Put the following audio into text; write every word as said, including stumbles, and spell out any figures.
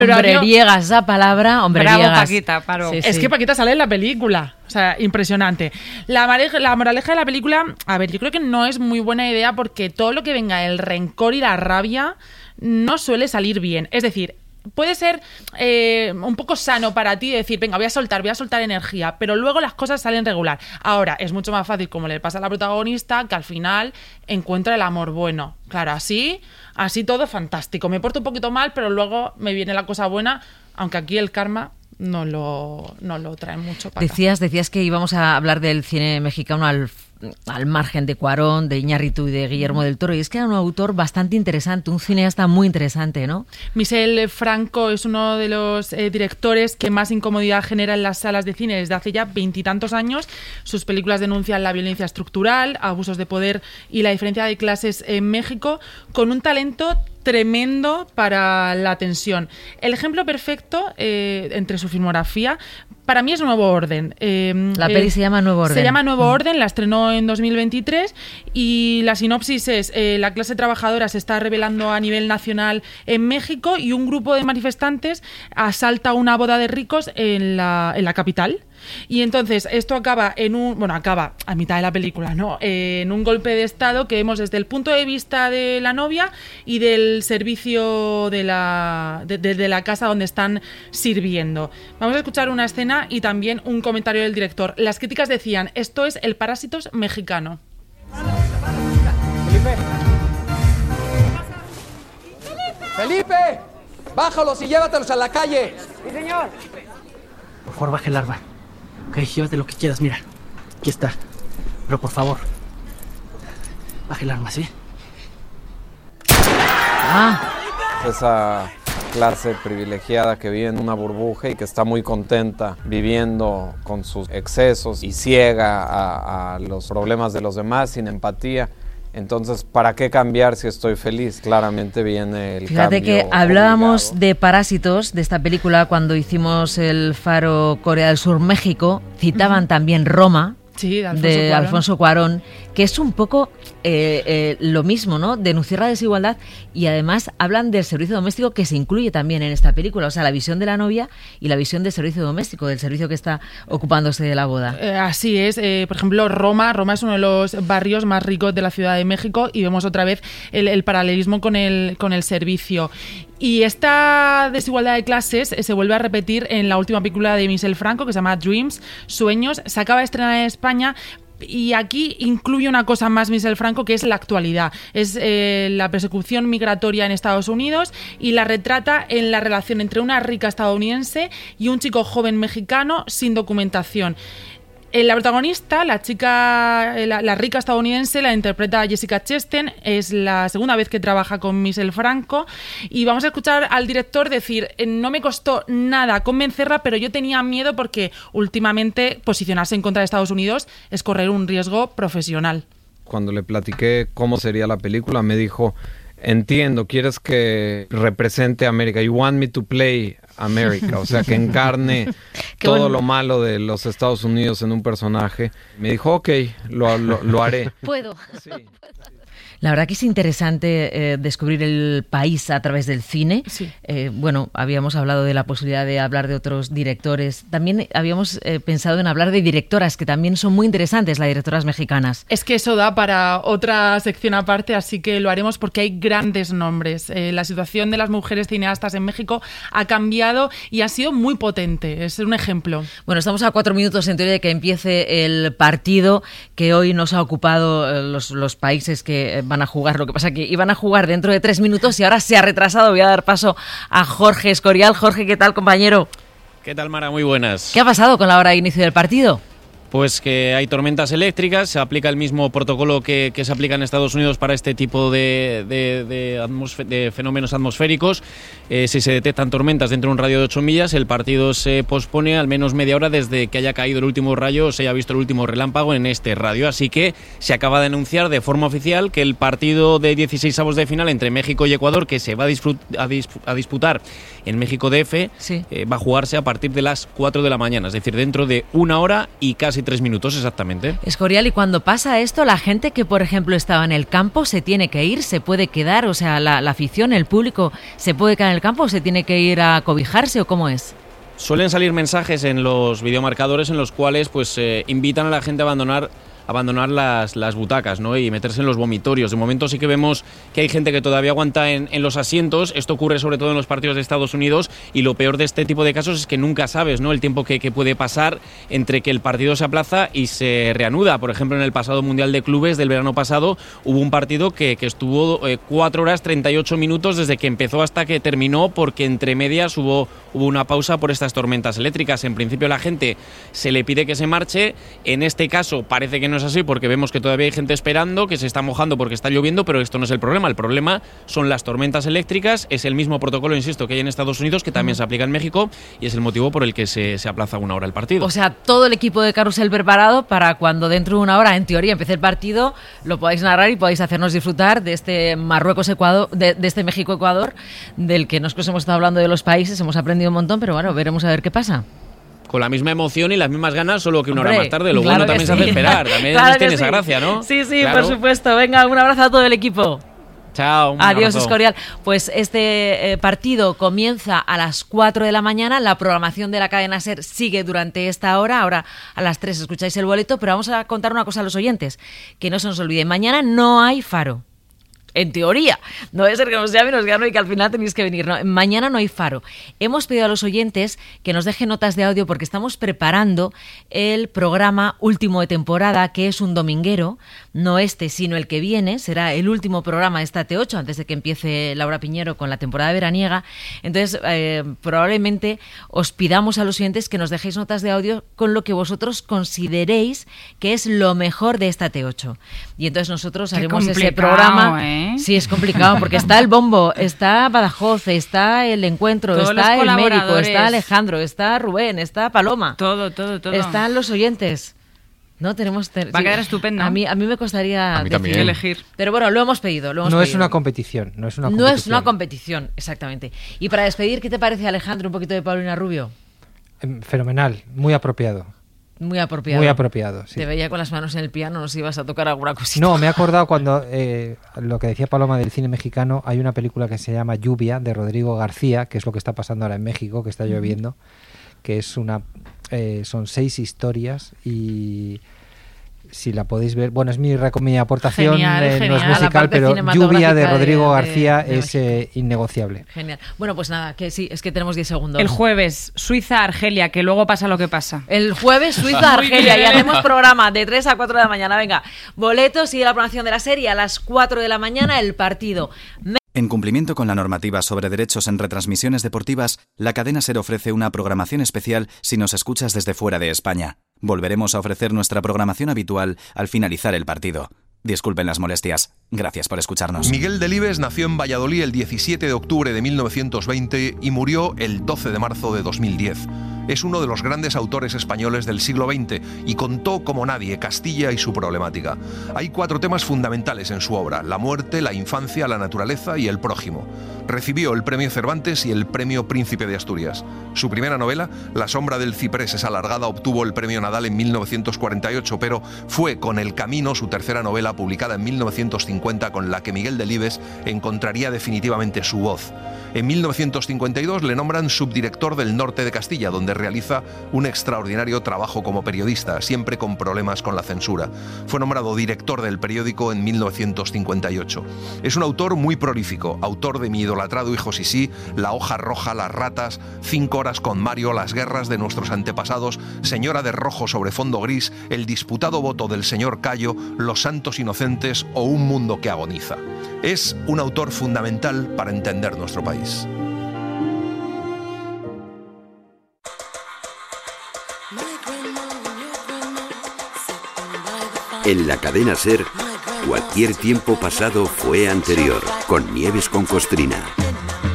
Hombreriega, esa palabra, hombreriegas. Bravo, Paquita, paro. Sí, es sí. que Paquita sale en la película. O sea, impresionante. La, mareja, la moraleja de la película, a ver, yo creo que no es muy buena idea porque todo lo que venga, el rencor y la rabia, no suele salir bien. Es decir, puede ser eh, un poco sano para ti decir, venga, voy a soltar, voy a soltar energía, pero luego las cosas salen regular. Ahora, es mucho más fácil, como le pasa a la protagonista, que al final encuentra el amor bueno. Claro, así, así todo fantástico. Me porto un poquito mal, pero luego me viene la cosa buena, aunque aquí el karma no lo, no lo trae mucho para acá. Decías, decías que íbamos a hablar del cine mexicano al al margen de Cuarón, de Iñárritu y de Guillermo del Toro, y es que era un autor bastante interesante, un cineasta muy interesante, ¿no? Michel Franco es uno de los eh, directores que más incomodidad genera en las salas de cine desde hace ya veintitantos años. Sus películas denuncian la violencia estructural, abusos de poder y la diferencia de clases en México, con un talento tremendo para la tensión. El ejemplo perfecto eh, entre su filmografía para mí es Nuevo Orden. Eh, la peli eh, se llama Nuevo Orden. Se llama Nuevo Orden, la estrenó en dos mil veintitrés y la sinopsis es eh, la clase trabajadora se está rebelando a nivel nacional en México y un grupo de manifestantes asalta una boda de ricos en la, en la capital. Y entonces esto acaba en un... Bueno, acaba a mitad de la película, ¿no? Eh, en un golpe de estado que vemos desde el punto de vista de la novia y del servicio de la, de, de, de la casa donde están sirviendo. Vamos a escuchar una escena y también un comentario del director. Las críticas decían, esto es el Parásitos mexicano. Felipe. Felipe, bájalos y llévatelos a la calle. Sí, señor. Por favor, baje el arma. Ok, llévate lo que quieras, mira. Aquí está. Pero por favor, baje el arma, ¿sí? Ah. Esa clase privilegiada que vive en una burbuja y que está muy contenta viviendo con sus excesos y ciega a, a los problemas de los demás, sin empatía. Entonces, ¿para qué cambiar si estoy feliz? Claramente viene el Fíjate cambio. Fíjate que hablábamos obligado. de Parásitos, de esta película, cuando hicimos el Faro Corea del Sur México. Citaban uh-huh. también Roma, sí, de, Alfonso, de Cuarón. Alfonso Cuarón, que es un poco eh, eh, lo mismo, ¿no? Denunciar la desigualdad y además hablan del servicio doméstico que se incluye también en esta película, o sea, la visión de la novia y la visión del servicio doméstico, del servicio que está ocupándose de la boda. Eh, así es, eh, por ejemplo, Roma, Roma es uno de los barrios más ricos de la Ciudad de México y vemos otra vez el, el paralelismo con el, con el servicio. Y esta desigualdad de clases se vuelve a repetir en la última película de Michel Franco, que se llama Dreams, Sueños. Se acaba de estrenar en España y aquí incluye una cosa más Michel Franco, que es la actualidad. Es eh, la persecución migratoria en Estados Unidos y la retrata en la relación entre una rica estadounidense y un chico joven mexicano sin documentación. La protagonista, la chica, la, la rica estadounidense, la interpreta Jessica Chastain. Es la segunda vez que trabaja con Michel Franco. Y vamos a escuchar al director decir, no me costó nada convencerla, pero yo tenía miedo porque últimamente posicionarse en contra de Estados Unidos es correr un riesgo profesional. Cuando le platiqué cómo sería la película, me dijo, entiendo, quieres que represente a América. You want me to play América, o sea, que encarne todo bueno. lo malo de los Estados Unidos en un personaje. Me dijo, ok, lo, lo, lo haré. Puedo. Sí. La verdad que es interesante eh, descubrir el país a través del cine. Sí. Eh, bueno, habíamos hablado de la posibilidad de hablar de otros directores. También habíamos eh, pensado en hablar de directoras, que también son muy interesantes, las directoras mexicanas. Es que eso da para otra sección aparte, así que lo haremos porque hay grandes nombres. Eh, la situación de las mujeres cineastas en México ha cambiado y ha sido muy potente. Es un ejemplo. Bueno, estamos a cuatro minutos en teoría de que empiece el partido que hoy nos ha ocupado eh, los, los países que eh, van a jugar. Lo que pasa es que iban a jugar dentro de tres minutos y ahora se ha retrasado. Voy a dar paso a Jorge Escorial. Jorge, ¿qué tal, compañero? ¿Qué tal, Mara? Muy buenas. ¿Qué ha pasado con la hora de inicio del partido? Pues que hay tormentas eléctricas, se aplica el mismo protocolo que, que se aplica en Estados Unidos para este tipo de, de, de, atmosf- de fenómenos atmosféricos. Eh, si se detectan tormentas dentro de un radio de ocho millas, el partido se pospone al menos media hora desde que haya caído el último rayo o se haya visto el último relámpago en este radio. Así que se acaba de anunciar de forma oficial que el partido de dieciseisavos de final entre México y Ecuador, que se va a, disfrut- a, disp- a disputar en México D F, sí. eh, va a jugarse a partir de las cuatro de la mañana, es decir, dentro de una hora y casi casi tres minutos exactamente. Escorial, y cuando pasa esto, la gente que, por ejemplo, estaba en el campo se tiene que ir, se puede quedar, o sea, la, la afición, el público, ¿se puede quedar en el campo o se tiene que ir a cobijarse o cómo es? Suelen salir mensajes en los videomarcadores en los cuales pues eh, invitan a la gente a abandonar abandonar las, las butacas, ¿no? Y meterse en los vomitorios. De momento sí que vemos que hay gente que todavía aguanta en, en los asientos. Esto ocurre sobre todo en los partidos de Estados Unidos, y lo peor de este tipo de casos es que nunca sabes, ¿no?, el tiempo que, que puede pasar entre que el partido se aplaza y se reanuda. Por ejemplo, en el pasado Mundial de Clubes del verano pasado hubo un partido que, que estuvo eh, cuatro horas treinta y ocho minutos desde que empezó hasta que terminó, porque entre medias hubo, hubo una pausa por estas tormentas eléctricas. En principio la gente se le pide que se marche. En este caso parece que no es así, porque vemos que todavía hay gente esperando, que se está mojando porque está lloviendo, pero esto no es el problema. El problema son las tormentas eléctricas. Es el mismo protocolo, insisto, que hay en Estados Unidos, que también se aplica en México, y es el motivo por el que se, se aplaza una hora el partido. O sea, todo el equipo de Carrusel preparado para cuando dentro de una hora, en teoría, empiece el partido, lo podáis narrar y podáis hacernos disfrutar de este Marruecos-Ecuador, de, de este México-Ecuador, del que nosotros hemos estado hablando de los países, hemos aprendido un montón, pero bueno, veremos a ver qué pasa. Con la misma emoción y las mismas ganas, solo que una Hombre, hora más tarde. Lo claro bueno también sí. se hace esperar. También claro tiene sí. esa gracia, ¿no? Sí, sí, claro. por supuesto. Venga, un abrazo a todo el equipo. Chao. Un Adiós, abrazo. Escorial. Pues este eh, partido comienza a las cuatro de la mañana. La programación de la cadena SER sigue durante esta hora. Ahora a las tres escucháis el boleto, pero vamos a contar una cosa a los oyentes, que no se nos olvide. Mañana no hay faro. En teoría, no debe ser que nos llamen, nos llamen y que al final tenéis que venir. No, mañana no hay faro. Hemos pedido a los oyentes que nos dejen notas de audio porque estamos preparando el programa último de temporada, que es un dominguero, no este, sino el que viene. Será el último programa de esta T ocho antes de que empiece Laura Piñero con la temporada veraniega. Entonces, eh, probablemente os pidamos a los oyentes que nos dejéis notas de audio con lo que vosotros consideréis que es lo mejor de esta T ocho. Y entonces nosotros Qué haremos ese complicado, programa. ¿eh? Sí, es complicado porque está el Bombo, está Badajoz, está el Encuentro, Todos está los el Médico, colaboradores. está Alejandro, está Rubén, está Paloma. Todo, todo, todo. Están los oyentes. No tenemos te- Va a sí. quedar estupendo. A mí a mí me costaría A mí también. decidir. Elegir. Pero bueno, lo hemos pedido, lo hemos No pedido. es una competición, no es una No competición. es una competición, exactamente. Y para despedir, ¿qué te parece, Alejandro, un poquito de Paulina Rubio? Em, Fenomenal, muy apropiado. Muy apropiado. Muy apropiado, sí. Te veía con las manos en el piano, no sé si ibas a tocar alguna cosita. No, me he acordado cuando eh, lo que decía Paloma del cine mexicano. Hay una película que se llama Lluvia, de Rodrigo García, que es lo que está pasando ahora en México, que está lloviendo, que es una eh, son seis historias, y si la podéis ver, bueno, es mi, recom- mi aportación, Genial, eh, no genial. es La musical, parte pero cinematográfica Lluvia de de- Rodrigo de- García de es eh, innegociable. Genial. Bueno, pues nada, que sí, es que tenemos diez segundos. El jueves, Suiza-Argelia, que luego pasa lo que pasa. El jueves Suiza-Argelia y hacemos programa de tres a cuatro de la mañana. Venga, boletos, sigue la programación de la serie. A las cuatro de la mañana el partido. En cumplimiento con la normativa sobre derechos en retransmisiones deportivas, la cadena SER ofrece una programación especial si nos escuchas desde fuera de España. Volveremos a ofrecer nuestra programación habitual al finalizar el partido. Disculpen las molestias. Gracias por escucharnos. Miguel Delibes nació en Valladolid el diecisiete de octubre de mil novecientos veinte y murió el doce de marzo de dos mil diez. Es uno de los grandes autores españoles del siglo veinte y contó como nadie Castilla y su problemática. Hay cuatro temas fundamentales en su obra: la muerte, la infancia, la naturaleza y el prójimo. Recibió el premio Cervantes y el premio Príncipe de Asturias. Su primera novela, La sombra del ciprés es alargada, obtuvo el premio Nadal en mil novecientos cuarenta y ocho, pero fue con El camino, su tercera novela, publicada en mil novecientos cincuenta, con la que Miguel Delibes encontraría definitivamente su voz. En mil novecientos cincuenta y dos le nombran subdirector del Norte de Castilla, donde realiza un extraordinario trabajo como periodista, siempre con problemas con la censura. Fue nombrado director del periódico en mil novecientos cincuenta y ocho. Es un autor muy prolífico, autor de Mi idolatrado hijo Sisí, La hoja roja, Las ratas, Cinco horas con Mario, Las guerras de nuestros antepasados, Señora de rojo sobre fondo gris, El disputado voto del señor Cayo, Los santos inocentes o Un mundo que agoniza. Es un autor fundamental para entender nuestro país. En la cadena SER, cualquier tiempo pasado fue anterior, con Nieves con Costrina.